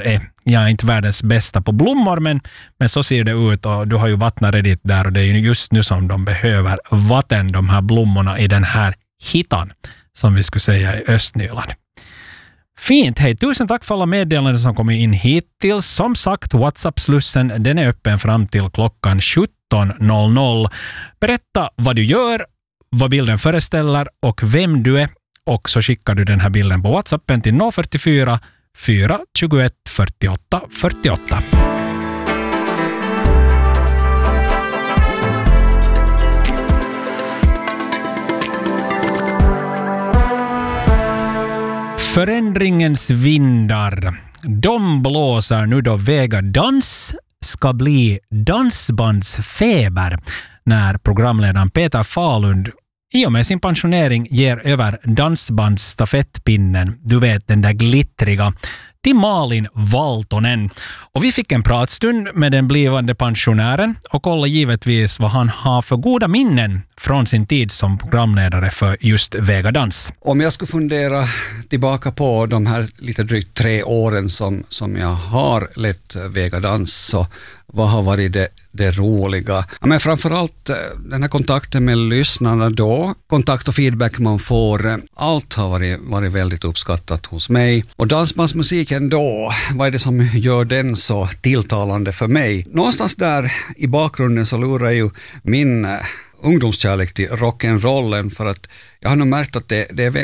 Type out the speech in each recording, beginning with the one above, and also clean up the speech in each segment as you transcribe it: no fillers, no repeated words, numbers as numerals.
jag är inte världens bästa på blommor, men så ser det ut, och du har ju vattnat redigt där, och det är ju just nu som de behöver vatten, de här blommorna i den här hitan, som vi skulle säga i Östnyland. Fint, hej, tusen tack för alla meddelanden som kommer in hittills. Som sagt, WhatsApp-slussen, den är öppen fram till klockan 17.00. Berätta vad du gör, vad bilden föreställer och vem du är, och så skickar du den här bilden på WhatsAppen till 044 421 48 48. Förändringens vindar, de blåser nu då Vega Dans ska bli dansbandsfeber när programledaren Peter Falund i och med sin pensionering ger över dansbandsstafettpinnen, du vet den där glittriga, till Malin Valtonen. Och vi fick en pratstund med den blivande pensionären och kolla givetvis vad han har för goda minnen från sin tid som programledare för just Vega Dans. Om jag skulle fundera tillbaka på de här lite drygt 3 åren som jag har lett Vega Dans, så vad har varit det roliga? Ja, men framförallt den här kontakten med lyssnarna då, kontakt och feedback man får, allt har varit väldigt uppskattat hos mig. Och dansbandsmusiken då, vad är det som gör den så tilltalande för mig? Någonstans där i bakgrunden så lurar ju min ungdomskärlek till rock'n'rollen, för att jag har nog märkt att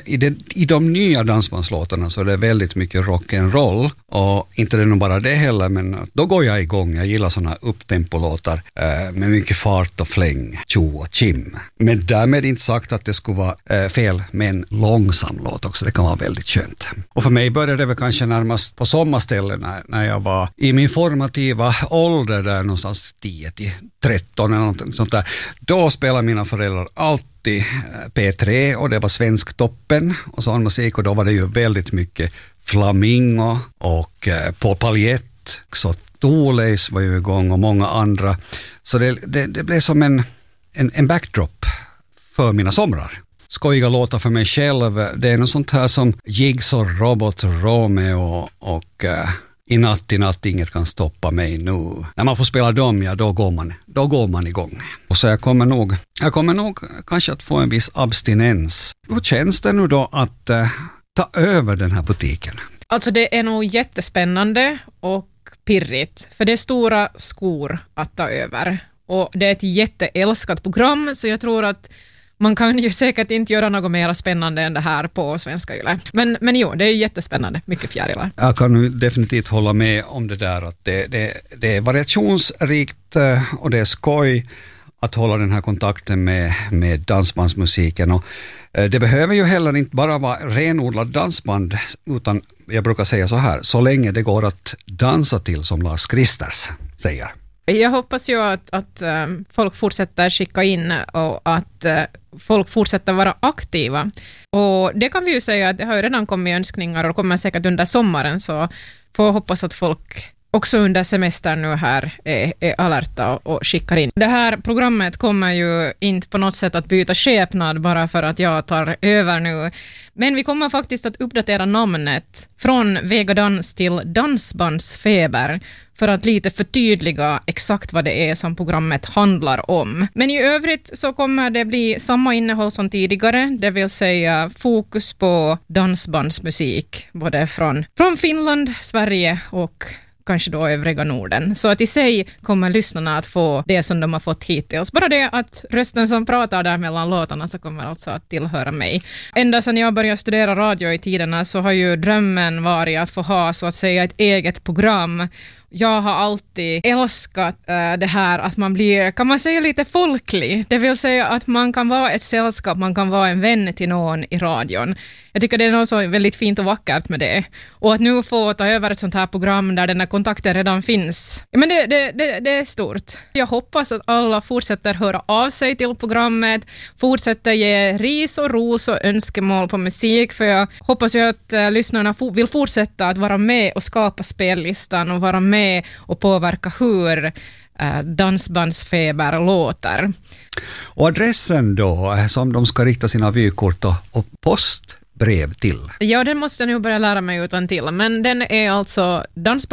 i de nya dansbandslåtarna så är det väldigt mycket rock'n'roll, och inte det är nog bara det heller, men då går jag igång. Jag gillar sådana upptempolåtar med mycket fart och fläng, tjo och chim. Men därmed inte sagt att det skulle vara fel med en långsam låt också, det kan vara väldigt skönt. Och för mig började det väl kanske närmast på sommarställen när jag var i min formativa ålder, där någonstans 10-13 eller något sånt där. Då spelade mina föräldrar alltid P3, och det var Svensktoppen och sån musik, och då var det ju väldigt mycket Flamingo och Paul Paljett, så Toleis var ju igång och många andra, så det blev som en backdrop för mina somrar. Skojiga låtar för mig själv, det är något sånt här som Jigsaw, Robot, Romeo och I natt inget kan stoppa mig nu. När man får spela dem, ja, då går man igång. Och så jag kommer nog kanske att få en viss abstinens. Hur känns det nu då att ta över den här butiken? Alltså det är nog jättespännande och pirrigt, för det är stora skor att ta över. Och det är ett jätteälskat program, så jag tror att man kan ju säkert inte göra något mer spännande än det här på Svenska Yle. Men jo, det är jättespännande. Mycket fjärilar. Jag kan definitivt hålla med om det där, att det är variationsrikt och det är skoj att hålla den här kontakten med dansbandsmusiken. Och det behöver ju heller inte bara vara renodlad dansband, utan jag brukar säga så här, så länge det går att dansa till, som Lars Kristers säger. Jag hoppas ju att folk fortsätter skicka in och att folk fortsätter vara aktiva. Och det kan vi ju säga att det har ju redan kommit önskningar och kommer säkert under sommaren, så får hoppas att folk också under semestern nu här är alerta och skickar in. Det här programmet kommer ju inte på något sätt att byta skepnad bara för att jag tar över nu. Men vi kommer faktiskt att uppdatera namnet från Vega Dans till Dansbandsfeber för att lite förtydliga exakt vad det är som programmet handlar om. Men i övrigt så kommer det bli samma innehåll som tidigare, det vill säga fokus på dansbandsmusik, både från Finland, Sverige och kanske då övriga Norden. Så att i sig kommer lyssnarna att få det som de har fått hittills. Bara det att rösten som pratar där mellan låtarna så kommer alltså att tillhöra mig. Ända sedan jag började studera radio i tiderna så har ju drömmen varit att få ha så att säga ett eget program. Jag har alltid älskat det här att man blir, kan man säga, lite folklig. Det vill säga att man kan vara ett sällskap, man kan vara en vän till någon i radion. Jag tycker det är något så väldigt fint och vackert med det. Och att nu få ta över ett sånt här program där den här kontakten redan finns. Men det är stort. Jag hoppas att alla fortsätter höra av sig till programmet, fortsätter ge ris och ros och önskemål på musik. För jag hoppas ju att lyssnarna vill fortsätta att vara med och skapa spellistan och vara med och påverka hur dansbandsfeber låter. Och adressen då som de ska rikta sina vykort och postbrev till? Ja, den måste jag nu börja lära mig utan till. Men den är alltså